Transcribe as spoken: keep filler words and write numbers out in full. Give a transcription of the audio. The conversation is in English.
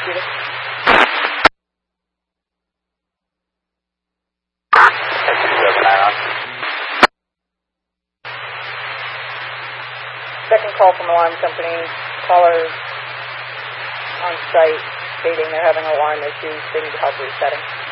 Judith. Second call from alarm company. Callers on site stating they're having alarm issues. They need help resetting.